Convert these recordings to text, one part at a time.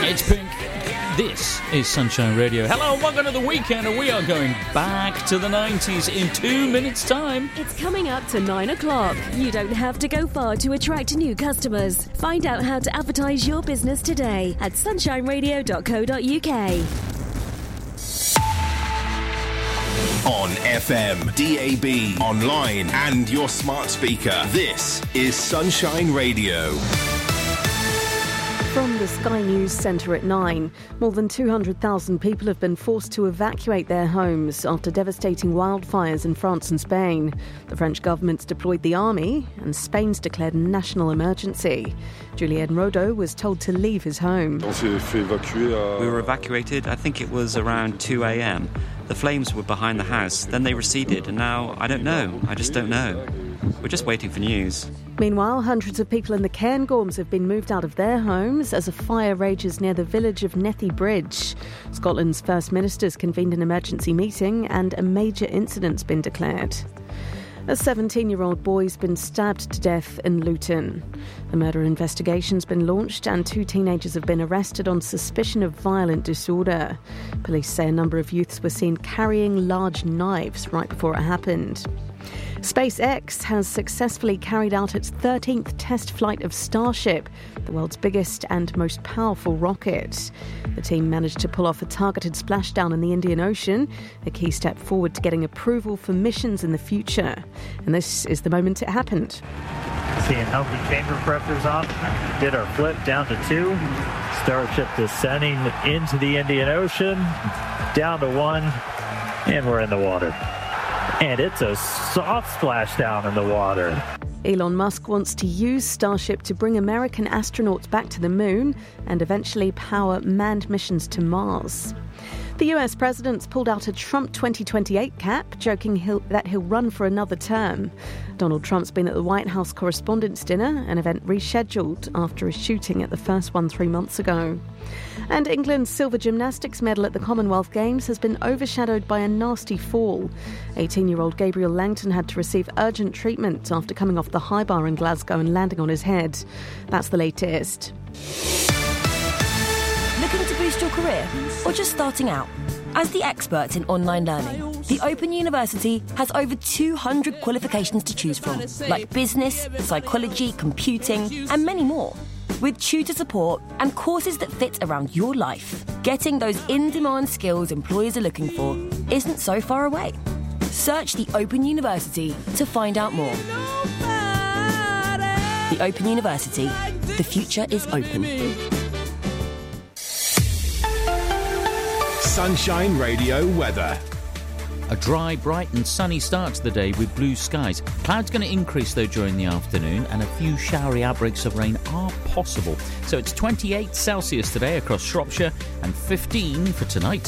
It's Pink. This is Sunshine Radio. Hello, welcome to the weekend, and we are going back to the 90s in 2 minutes' time. It's coming up to 9 o'clock. You don't have to go far to attract new customers. Find out how to advertise your business today at sunshineradio.co.uk. On FM, DAB, online, and your smart speaker. This is Sunshine Radio. From the Sky News Centre at 9, more than 200,000 people have been forced to evacuate their homes after devastating wildfires in France and Spain. The French government's deployed the army and Spain's declared a national emergency. Julien Rodeau was told to leave his home. We were evacuated, I think it was around 2 a.m. The flames were behind the house, then they receded, and now I don't know. I just don't know. We're just waiting for news. Meanwhile, hundreds of people in the Cairngorms have been moved out of their homes as a fire rages near the village of Nethy Bridge. Scotland's First Minister's convened an emergency meeting and a major incident's been declared. A 17-year-old boy's been stabbed to death in Luton. A murder investigation's been launched and 2 teenagers have been arrested on suspicion of violent disorder. Police say a number of youths were seen carrying large knives right before it happened. SpaceX has successfully carried out its 13th test flight of Starship, the world's biggest and most powerful rocket. The team managed to pull off a targeted splashdown in the Indian Ocean, a key step forward to getting approval for missions in the future. And this is the moment it happened. Seeing healthy chamber pressures off, did our flip down to 2. Starship descending into the Indian Ocean, down to 1, and we're in the water. And it's a soft splashdown in the water. Elon Musk wants to use Starship to bring American astronauts back to the moon and eventually power manned missions to Mars. The US president's pulled out a Trump 2028 cap, joking that he'll run for another term. Donald Trump's been at the White House Correspondents' Dinner, an event rescheduled after a shooting at the first one 3 months ago. And England's silver gymnastics medal at the Commonwealth Games has been overshadowed by a nasty fall. 18-year-old Gabriel Langton had to receive urgent treatment after coming off the high bar in Glasgow and landing on his head. That's the latest. Looking to boost your career or just starting out? As the experts in online learning, the Open University has over 200 qualifications to choose from, like business, psychology, computing, and many more. With tutor support and courses that fit around your life, getting those in-demand skills employers are looking for isn't so far away. Search the Open University to find out more. The Open University. The future is open. Sunshine Radio weather. A dry, bright and sunny start to the day with blue skies. Clouds going to increase though during the afternoon and a few showery outbreaks of rain are possible. So it's 28 Celsius today across Shropshire and 15 for tonight.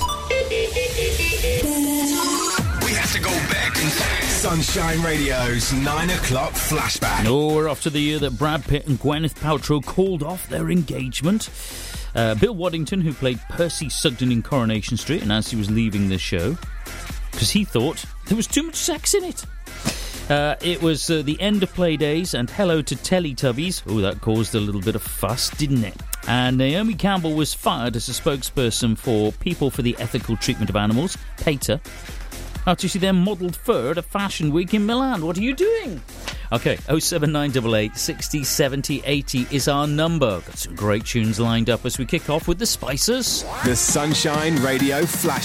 We have to go back in time. Sunshine Radio's 9 o'clock flashback. Oh, we're off to the year that Brad Pitt and Gwyneth Paltrow called off their engagement. Bill Waddington, who played Percy Sugden in Coronation Street, announced he was leaving the show because he thought there was too much sex in it. It was the end of play days and hello to Teletubbies. Oh, that caused a little bit of fuss, didn't it? And Naomi Campbell was fired as a spokesperson for People for the Ethical Treatment of Animals, PETA, after she then modelled fur at a fashion week in Milan. What are you doing? OK, 07988 60 70 80 is our number. Got some great tunes lined up as we kick off with the Spicers. The Sunshine Radio Flash.